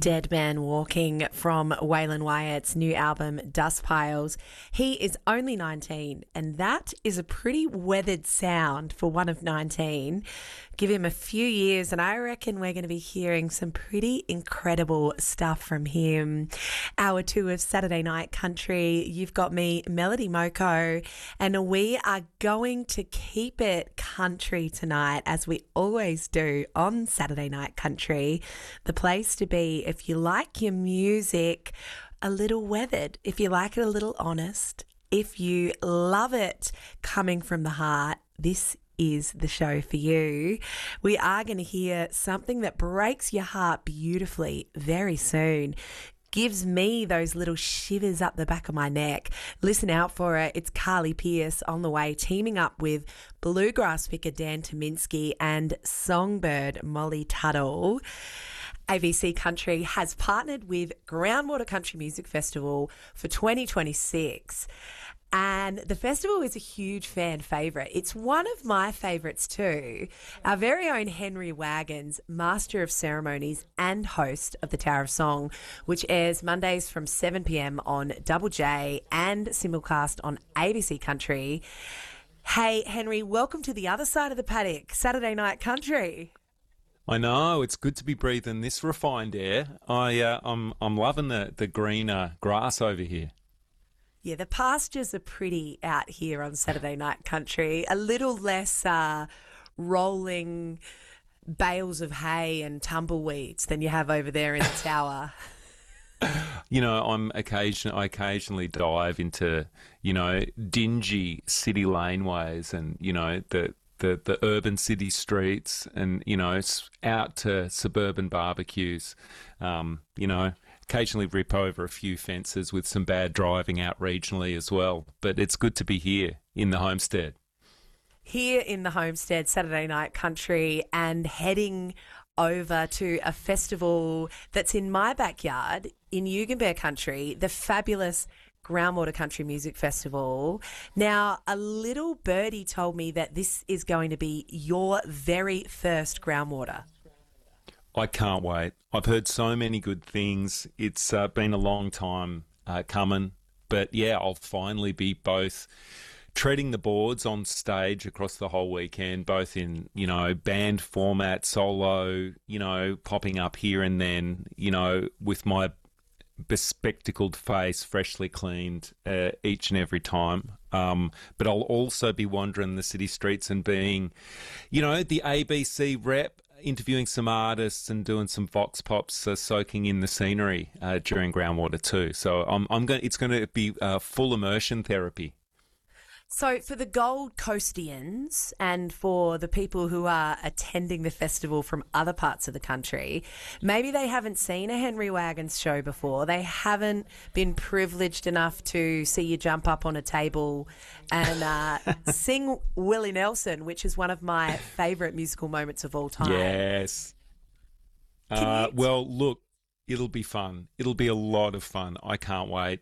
Dead Man Walking from Waylon Wyatt's new album, Dust Piles. He is only 19, and that is a pretty weathered sound for one of 19. Give him a few years, and I reckon we're going to be hearing some pretty incredible stuff from him. Hour 2 of Saturday Night Country. You've got me, Melody Moko, and we are going to keep it country tonight, as we always do on Saturday Night Country. The place to be if you like your music a little weathered, if you like it a little honest, if you love it coming from the heart, this is the show for you. We are going to hear something that breaks your heart beautifully very soon. Gives me those little shivers up the back of my neck. Listen out for it. It's Carly Pearce on the way, teaming up with bluegrass picker Dan Tominski and songbird Molly Tuttle. ABC Country has partnered with Groundwater Country Music Festival for 2026. And the festival is a huge fan favourite. It's one of my favourites too. Our very own Henry Wagons, Master of Ceremonies and host of the Tower of Song, which airs Mondays from 7 p.m. on Double J and simulcast on ABC Country. Hey, Henry, welcome to the other side of the paddock, Saturday Night Country. I know, it's good to be breathing this refined air. I'm loving the greener grass over here. Yeah, the pastures are pretty out here on Saturday Night Country. A little less rolling bales of hay and tumbleweeds than you have over there in the tower. You know, I occasionally dive into, dingy city laneways and, the urban city streets and, out to suburban barbecues, occasionally rip over a few fences with some bad driving out regionally as well. But it's good to be here in the homestead. Here in the homestead, Saturday Night Country, and heading over to a festival that's in my backyard in Yugambeh Country, the fabulous Groundwater Country Music Festival. Now, a little birdie told me that this is going to be your very first Groundwater. I can't wait. I've heard so many good things. It's been a long time coming. But yeah, I'll finally be both treading the boards on stage across the whole weekend, both in, band format, solo, popping up here and then, with my bespectacled face freshly cleaned each and every time. But I'll also be wandering the city streets and being, the ABC rep, interviewing some artists and doing some vox pops, soaking in the scenery during Groundwater too. So it's going to be full immersion therapy. So for the Gold Coastians and for the people who are attending the festival from other parts of the country, maybe they haven't seen a Henry Wagons show before. They haven't been privileged enough to see you jump up on a table and sing Willie Nelson, which is one of my favourite musical moments of all time. Yes. Well, look, it'll be fun. It'll be a lot of fun. I can't wait.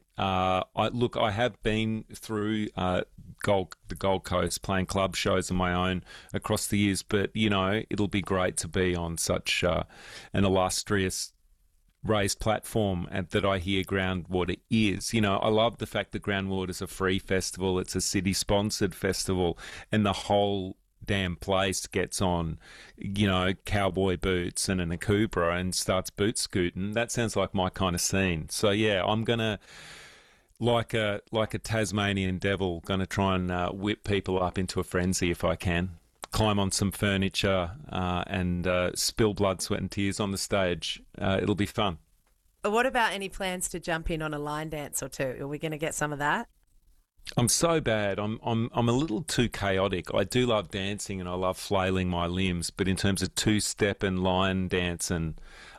I have been through the Gold Coast playing club shows of my own across the years, but, it'll be great to be on such an illustrious raised platform that I hear Groundwater is. I love the fact that Groundwater's a free festival. It's a city-sponsored festival, and the whole damn place gets on, cowboy boots and an Akubra and starts boot scooting. That sounds like my kind of scene. So yeah, I'm gonna, like a Tasmanian devil, gonna try and whip people up into a frenzy if I can. Climb on some furniture and spill blood, sweat and tears on the stage. It'll be fun. What about any plans to jump in on a line dance or two? Are we going to get some of that? I'm so bad. I'm a little too chaotic. I do love dancing and I love flailing my limbs, but in terms of two-step and line dancing,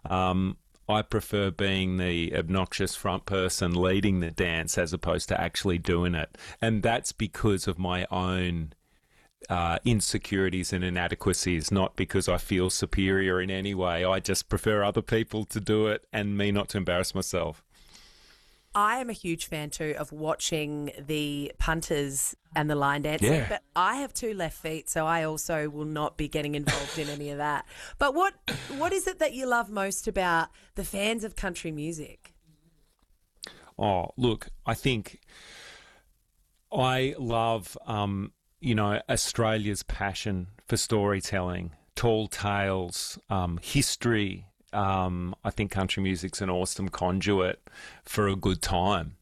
I prefer being the obnoxious front person leading the dance as opposed to actually doing it. And that's because of my own insecurities and inadequacies, not because I feel superior in any way. I just prefer other people to do it and me not to embarrass myself. I am a huge fan too of watching the punters and the line dancing, Yeah. but I have two left feet, so I also will not be getting involved in any of that. But what is it that you love most about the fans of country music? Oh, look, I think I love, Australia's passion for storytelling, tall tales, history. I think country music's an awesome conduit for a good time,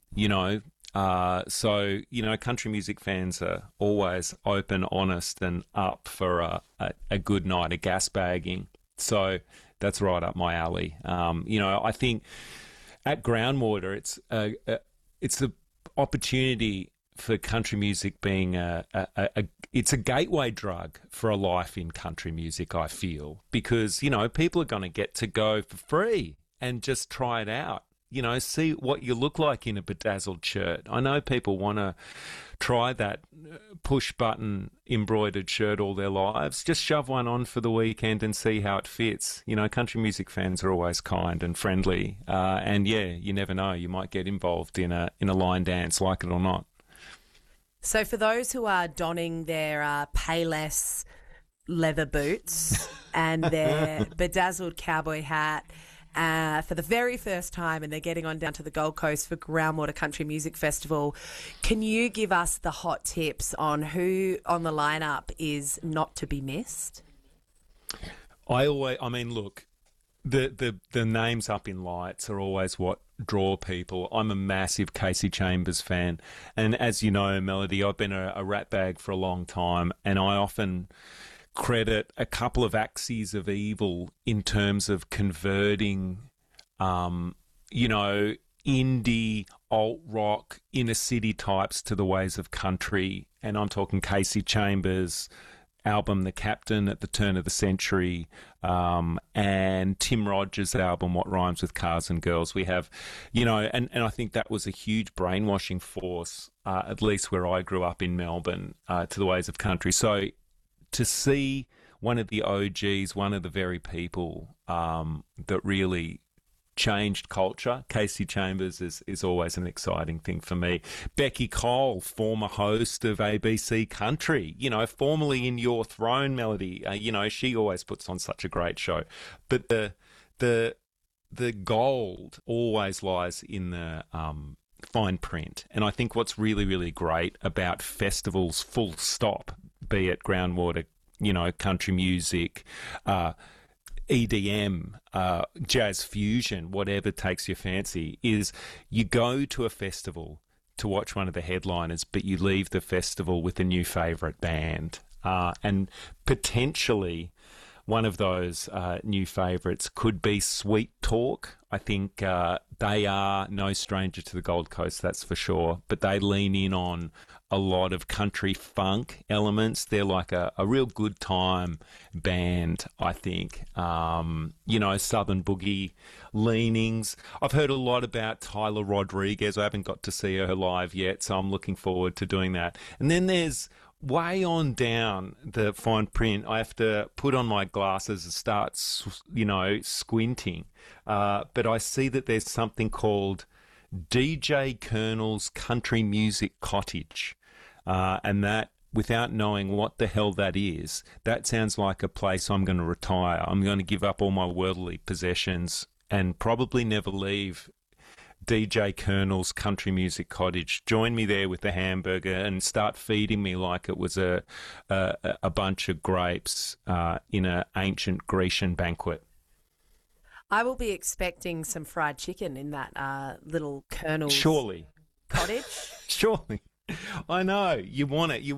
country music fans are always open, honest, and up for a good night of gas bagging. So that's right up my alley. I think at Groundwater, it's the opportunity for country music being it's a gateway drug for a life in country music, I feel, because, people are going to get to go for free and just try it out, see what you look like in a bedazzled shirt. I know people want to try that push button embroidered shirt all their lives. Just shove one on for the weekend and see how it fits. Country music fans are always kind and friendly. And yeah, you never know, you might get involved in a line dance, like it or not. So for those who are donning their Payless leather boots and their bedazzled cowboy hat for the very first time, and they're getting on down to the Gold Coast for Groundwater Country Music Festival, can you give us the hot tips on who on the lineup is not to be missed? Look, the names up in lights are always what draw people. I'm a massive Casey Chambers fan, and as you know, Melody, I've been a rat bag for a long time, and I often credit a couple of axes of evil in terms of converting, indie, alt rock, inner city types to the ways of country. And I'm talking Casey Chambers' album The Captain at the turn of the century, and Tim Rogers' album What Rhymes with Cars and Girls. We have, and I think that was a huge brainwashing force, at least where I grew up in Melbourne, to the ways of country. So to see one of the OGs, one of the very people that really changed culture, Casey Chambers, is always an exciting thing for me. Becky Cole, former host of ABC Country, formerly in Your Throne, Melody, she always puts on such a great show. But the gold always lies in the fine print. And I think what's really, really great about festivals, full stop, be it Groundwater, country music, EDM, jazz fusion, whatever takes your fancy, is you go to a festival to watch one of the headliners, but you leave the festival with a new favourite band. And potentially one of those new favourites could be Sweet Talk. I think they are no stranger to the Gold Coast, that's for sure, but they lean in on a lot of country funk elements. They're like a real good time band, I think. Southern boogie leanings. I've heard a lot about Tyler Rodriguez. I haven't got to see her live yet, so I'm looking forward to doing that. And then there's way on down the fine print. I have to put on my glasses and start, squinting. But I see that there's something called DJ Colonel's Country Music Cottage. And that, without knowing what the hell that is, that sounds like a place I'm going to retire. I'm going to give up all my worldly possessions and probably never leave DJ Colonel's Country Music Cottage. Join me there with the hamburger and start feeding me like it was a bunch of grapes in an ancient Grecian banquet. I will be expecting some fried chicken in that little Colonel's Surely. Cottage. Surely. I know. You want it.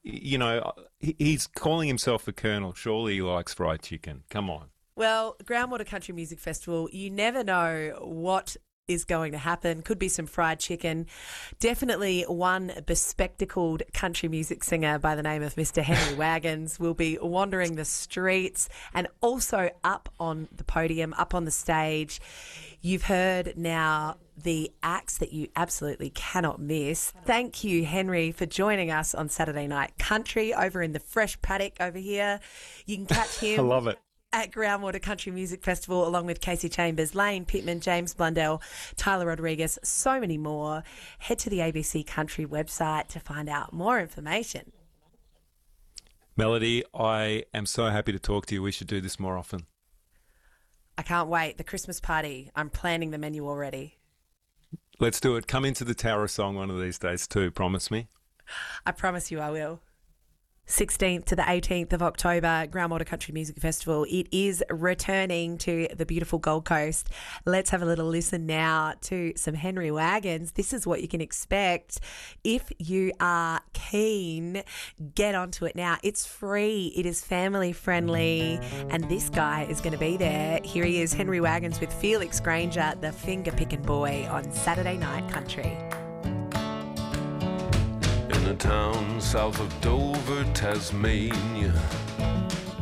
He's calling himself a colonel. Surely he likes fried chicken. Come on. Well, Groundwater Country Music Festival, you never know what is going to happen. Could be some fried chicken. Definitely one bespectacled country music singer by the name of Mr. Henry Wagons will be wandering the streets and also up on the podium, up on the stage. You've heard now the acts that you absolutely cannot miss. Thank you, Henry, for joining us on Saturday Night Country over in the Fresh Paddock over here. You can catch him. I love it. at Groundwater Country Music Festival, along with Casey Chambers, Lane Pittman, James Blundell, Tyler Rodriguez, so many more. Head to the ABC Country website to find out more information. Melody, I am so happy to talk to you. We should do this more often. I can't wait. The Christmas party. I'm planning the menu already. Let's do it. Come into the Tower of Song one of these days too. Promise me. I promise you I will. 16th to the 18th of October, Groundwater Country Music Festival. It is returning to the beautiful Gold Coast. Let's have a little listen now to some Henry Wagons. This is what you can expect. If you are keen, get onto it now. It's free. It is family friendly. And this guy is going to be there. Here he is, Henry Wagons with Felix Granger, the finger picking boy on Saturday Night Country. In a town south of Dover, Tasmania,